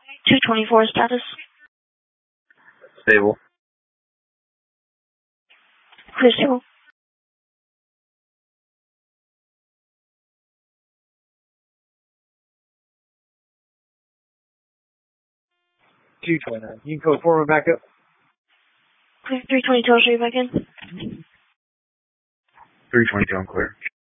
224 status. Stable. Clear stable. $229. You can code 4 back up. Clear 322, I'll show you back in. 322, I'm clear.